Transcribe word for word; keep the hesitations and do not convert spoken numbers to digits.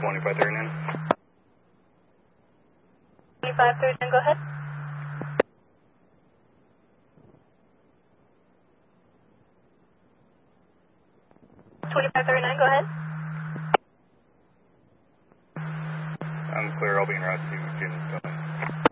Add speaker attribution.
Speaker 1: twenty-five thirty-nine.
Speaker 2: twenty-five thirty-nine, go ahead. twenty-five thirty-nine, go ahead.
Speaker 1: I'm clear, I'll be en route to Jamestown.